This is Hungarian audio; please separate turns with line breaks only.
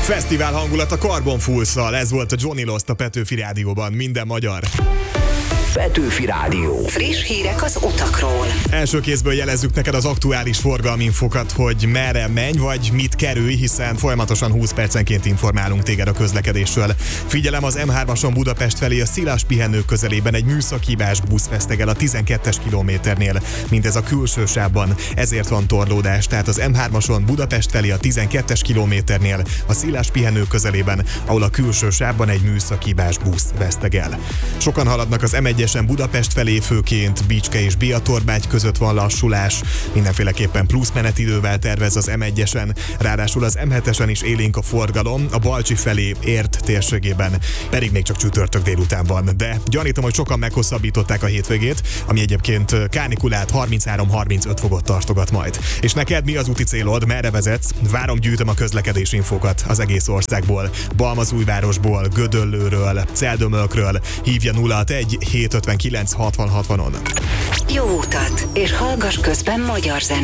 Fesztivál hangulat a Carbon Fools-szal, ez volt a Johnny Lost a Petőfi Rádióban, minden magyar.
Petőfi Rádió.
Friss hírek az utakról.
Első kézből jelezzük neked az aktuális forgalminfokat, hogy merre menj, vagy mit kerülj, hiszen folyamatosan 20 percenként informálunk téged a közlekedésről. Figyelem, az M3-ason Budapest felé a Szilas pihenő közelében egy műszakibás busz vesztegel a 12-es kilométernél, mint ez a külső sávban. Ezért van torlódás, tehát az M3-ason Budapest felé a 12-es kilométernél a Szilas pihenő közelében, ahol a külső sávban egy műszakibás busz vesztegel. Sokan haladnak az M1-esen Budapest felé, főként Bicske és Biatorbágy között van lassulás. Mindenféleképpen plusz menetidővel tervez az M1-esen, ráadásul az M7-esen is élénk a forgalom, a Balcsi felé Ért térségében, pedig még csak csütörtök délután van. De gyanítom, hogy sokan meghosszabbították a hétvégét, ami egyébként kánikulát 33-35 fokot tartogat majd. És neked mi az úti célod, merre vezetsz? Várom, gyűjtöm a közlekedési infókat az egész országból, Balmazújvárosból, Gödöllőről, Celldömölkről. Hívja 061 759 60 60-on.
Jó utat, és hallgass közben magyar zenét.